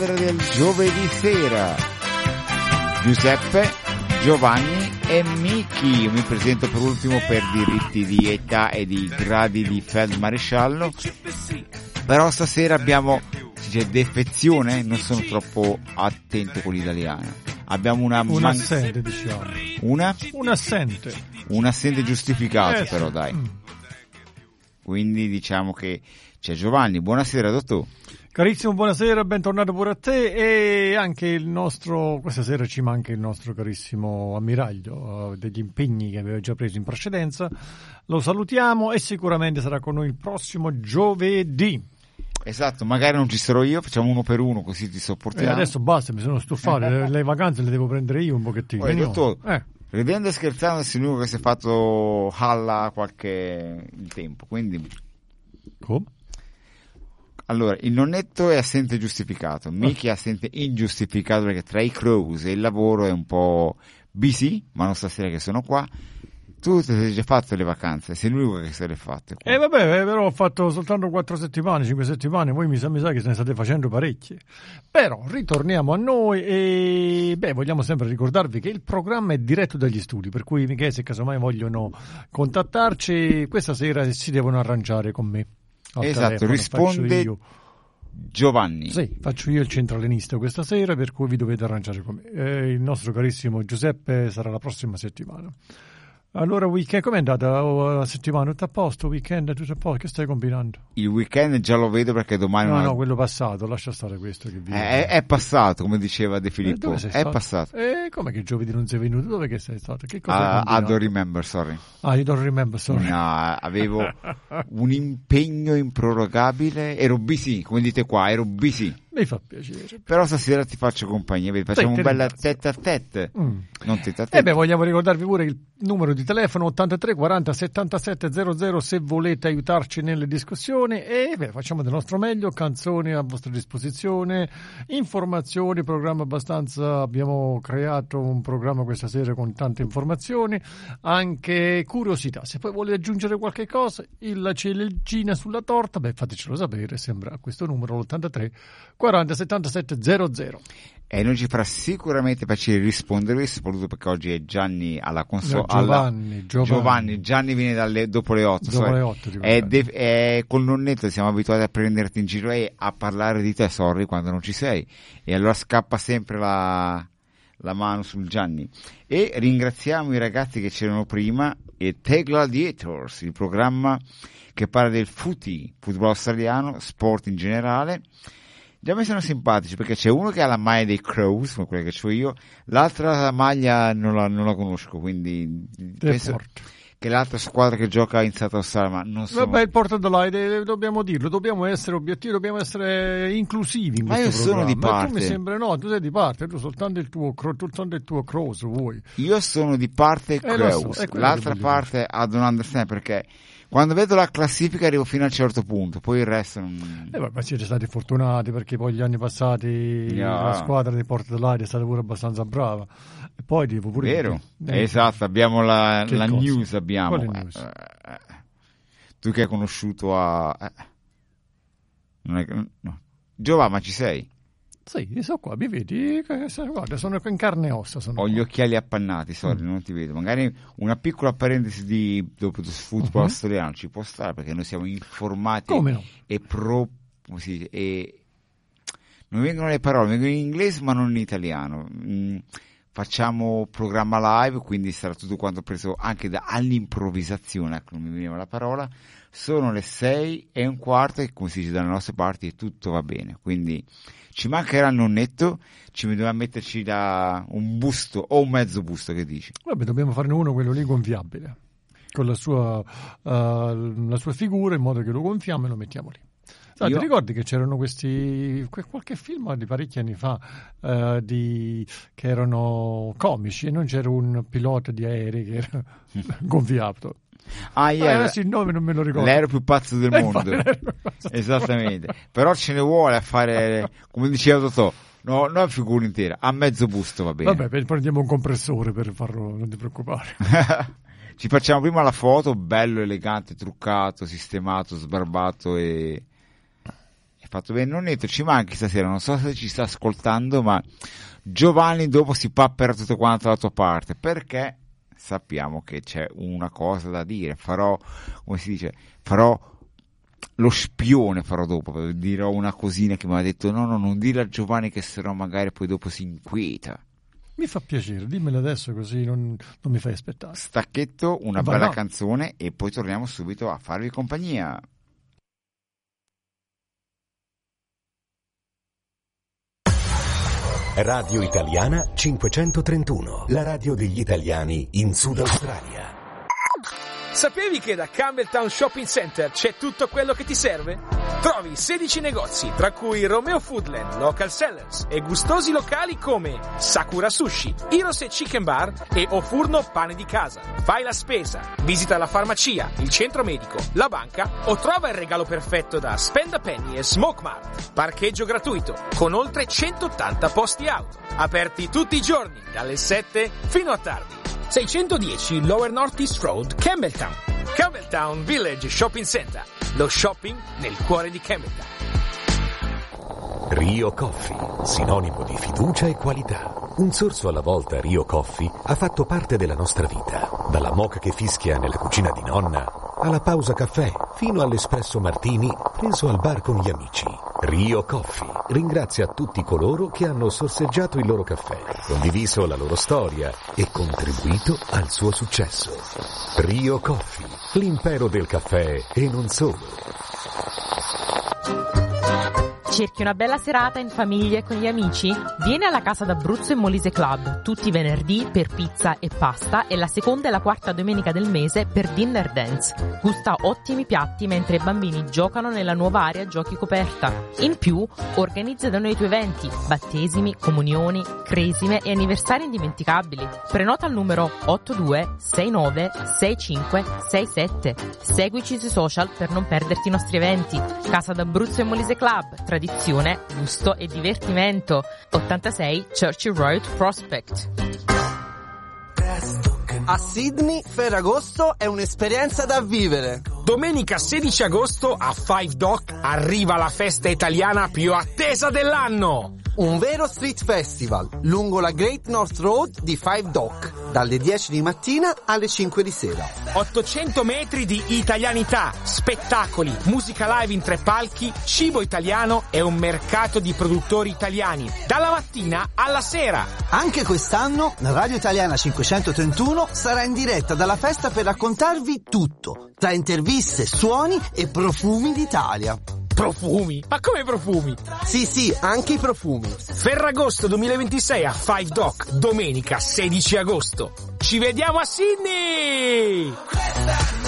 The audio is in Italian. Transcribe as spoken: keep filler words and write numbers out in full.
Del giovedì sera, Giuseppe, Giovanni e Miki. Io mi presento per ultimo per diritti di età e di gradi di feldmaresciallo, però stasera abbiamo, c'è defezione, non sono troppo attento con l'italiano, abbiamo una un man- assente, diciamo una? un assente un assente giustificato, eh, però sì. dai mm. Quindi diciamo che c'è Giovanni. Buonasera dottor. Carissimo, buonasera, bentornato pure a te. E anche il nostro, questa sera ci manca il nostro carissimo ammiraglio, uh, degli impegni che aveva già preso in precedenza. Lo salutiamo e sicuramente sarà con noi il prossimo giovedì. Esatto, magari non ci sarò io, facciamo uno per uno così ti sopportiamo. E adesso basta, mi sono stufato, le, le vacanze le devo prendere io un pochettino. Poi, dottor, eh. ridendo e scherzando, sei l'unico che si è fatto halla qualche il tempo, quindi... Come? Allora, il nonnetto è assente giustificato, Miki è assente ingiustificato perché tra i crows e il lavoro è un po' busy, ma non stasera che sono qua. Tu ti sei già fatto le vacanze, sei l'unico che se le fatte qua. Eh vabbè, però ho fatto soltanto quattro settimane, cinque settimane, voi mi sa, mi sa che se ne state facendo parecchie. Però ritorniamo a noi e beh, vogliamo sempre ricordarvi che il programma è diretto dagli studi, per cui Michele, se casomai vogliono contattarci, questa sera si devono arrangiare con me. Esatto, risponde io. Giovanni. Sì, faccio io il centralinista questa sera, per cui vi dovete arrangiare con me. Eh, il nostro carissimo Giuseppe sarà la prossima settimana. Allora, weekend, com'è andata oh, la settimana? Tutto a posto? Weekend, tutto a posto? Che stai combinando? Il weekend già lo vedo perché domani... No, una... no, quello passato, lascia stare questo che viene. È, è passato, come diceva De Eh, Filippo, dove sei è stato? passato. E eh, come che giovedì non sei venuto? Dove che sei stato? Che cosa hai Ah, I combinato? don't remember, sorry. Ah, you don't remember, sorry. No, avevo un impegno improrogabile, ero busy, come dite qua, ero busy. Mi fa piacere. Però stasera ti faccio compagnia, vedi, facciamo Sì, un ti bel ringrazio. tête a tête. Mm. Non tête a tête. E beh, vogliamo ricordarvi pure il numero di telefono ottantatré quaranta settantasette zero zero se volete aiutarci nelle discussioni e beh, facciamo del nostro meglio, canzoni a vostra disposizione, informazioni, programma abbastanza, abbiamo creato un programma questa sera con tante informazioni, anche curiosità. Se poi volete aggiungere qualche cosa, la ciliegina sulla torta, beh, fatecelo sapere, sembra a questo numero l'ottantatré quaranta settantasette zero zero. E noi ci farà sicuramente piacere rispondervi, soprattutto perché oggi è Gianni alla console. No, Giovanni, alla... Giovanni. Giovanni, Gianni viene dalle... dopo le otto. Dopo sorry. le otto è de... è... Col nonnetto siamo abituati a prenderti in giro e a parlare di te, sorry, quando non ci sei. E allora scappa sempre la, la mano sul Gianni. E ringraziamo i ragazzi che c'erano prima e The Gladiators, il programma che parla del footy, football australiano, sport in generale. Già mi sono simpatici perché c'è uno che ha la maglia dei Crows, come quella che ho io, l'altra maglia non la, non la conosco, quindi penso che l'altra squadra che gioca in South Australia, ma non so. Vabbè, il Port Adelaide, dobbiamo dirlo, dobbiamo essere obiettivi, dobbiamo essere inclusivi in ma questo io sono programma. di parte. Tu mi sembra no, tu sei di parte, tu soltanto il tuo, soltanto il tuo Crows vuoi. Io sono di parte Eh, Crows, so, l'altra parte I don't understand perché quando vedo la classifica arrivo fino a un certo punto, poi il resto non... Eh, ma siete stati fortunati perché poi gli anni passati yeah. la squadra di Port Adelaide è stata pure abbastanza brava. E poi devo pure vero, dire, eh, esatto, abbiamo la, la news, abbiamo. Quale news? Eh, eh, tu che hai conosciuto a... Eh. Non è... no. Giovanni, ma ci sei? Sì, sono qua, mi vedi? Guarda, sono in carne e ossa. Sono Ho qua. gli occhiali appannati, sorry, mm. non ti vedo. Magari una piccola parentesi di dopo football uh-huh. australiano ci può stare perché noi siamo informati Come no? e pro... Sì, e non vengono le parole, vengono in inglese ma non in italiano. Mm. Facciamo programma live, quindi sarà tutto quanto preso anche da, all'improvvisazione, ecco, non mi veniva la parola. Sono le sei e un quarto e come si dice dalle nostre parti e tutto va bene, quindi ci mancherà il nonnetto, ci dobbiamo metterci da un busto o un mezzo busto, che dici? Vabbè, dobbiamo farne uno, quello lì gonfiabile, con la sua, uh, la sua figura, in modo che lo gonfiamo e lo mettiamo lì. Sai, Io... Ti ricordi che c'erano questi qualche film di parecchi anni fa uh, di, che erano comici e non c'era un pilota di aerei che era gonfiato? Ah, yeah. Adesso il nome non me lo ricordo. L'aereo più pazzo del eh, mondo. Esattamente. Però ce ne vuole a fare, come diceva Totò, no, non figura intera, a mezzo busto va bene. Vabbè, prendiamo un compressore per farlo, non ti preoccupare. Ci facciamo prima la foto, bello, elegante, truccato, sistemato, sbarbato e... fatto bene Nonnetto, ci manchi stasera, non so se ci sta ascoltando, ma Giovanni dopo si papperà tutto quanto dalla tua parte, perché sappiamo che c'è una cosa da dire, farò, come si dice, farò lo spione, farò dopo, dirò una cosina che mi ha detto no, no, non dire a Giovanni che se no magari poi dopo si inquieta. Mi fa piacere, dimmelo adesso così non, non mi fai aspettare. Stacchetto, una Va, bella no. canzone e poi torniamo subito a farvi compagnia. Radio Italiana cinquecentotrentuno, la radio degli italiani in Sud Australia. Sapevi che da Campbelltown Shopping Center c'è tutto quello che ti serve? Trovi sedici negozi, tra cui Romeo Foodland, Local Sellers e gustosi locali come Sakura Sushi, Hirose Chicken Bar e Ofurno Pane di Casa. Fai la spesa, visita la farmacia, il centro medico, la banca o trova il regalo perfetto da Spend a Penny e Smoke Mart. Parcheggio gratuito, con oltre centottanta posti auto. Aperti tutti i giorni, dalle sette fino a tardi. seicentodieci Lower North East Road, Campbelltown. Campbelltown Village Shopping Center. Lo shopping nel cuore di Campbelltown. Rio Coffee, sinonimo di fiducia e qualità. Un sorso alla volta Rio Coffee ha fatto parte della nostra vita. Dalla moka che fischia nella cucina di nonna, alla pausa caffè, fino all'espresso martini preso al bar con gli amici. Rio Coffee ringrazia tutti coloro che hanno sorseggiato il loro caffè, condiviso la loro storia e contribuito al suo successo. Rio Coffee, l'impero del caffè e non solo. Cerchi una bella serata in famiglia e con gli amici? Vieni alla Casa d'Abruzzo e Molise Club, tutti i venerdì per pizza e pasta e la seconda e la quarta domenica del mese per dinner dance. Gusta ottimi piatti mentre i bambini giocano nella nuova area giochi coperta. In più, organizza da noi i tuoi eventi, battesimi, comunioni, cresime e anniversari indimenticabili. Prenota al numero otto due sei nove sei cinque sei sette. Seguici sui social per non perderti i nostri eventi. Casa d'Abruzzo e Molise Club, tradizione, gusto e divertimento. ottantasei Churchill Road, Prospect. A Sydney, Ferragosto è un'esperienza da vivere. Domenica sedici agosto a Five Dock arriva la festa italiana più attesa dell'anno. Un vero street festival lungo la Great North Road di Five Dock, dalle dieci di mattina alle cinque di sera. ottocento metri di italianità, spettacoli, musica live in tre palchi, cibo italiano e un mercato di produttori italiani, dalla mattina alla sera. Anche quest'anno la Radio Italiana cinquecentotrentuno sarà in diretta dalla festa per raccontarvi tutto, tra interviste, suoni e profumi d'Italia. Profumi? Ma come profumi? Sì, sì, anche i profumi. Ferragosto duemilaventisei a Five Dock, domenica sedici agosto. Ci vediamo a Sydney!